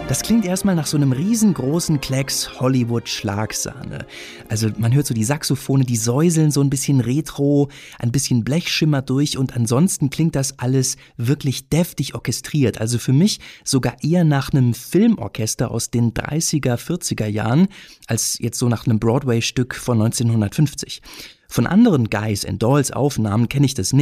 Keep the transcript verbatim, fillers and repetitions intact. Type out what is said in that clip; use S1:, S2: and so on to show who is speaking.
S1: Das klingt erstmal nach so einem riesengroßen Klecks Hollywood-Schlagsahne. Also man hört so die Saxophone, die säuseln so ein bisschen retro, ein bisschen Blech schimmert durch und ansonsten klingt das alles wirklich deftig orchestriert. Also für mich sogar eher nach einem Filmorchester aus den dreißiger, vierziger Jahren, als jetzt so nach einem Broadway-Stück von neunzehnhundertfünfzig. Von anderen Guys and Dolls Aufnahmen kenne ich das nicht.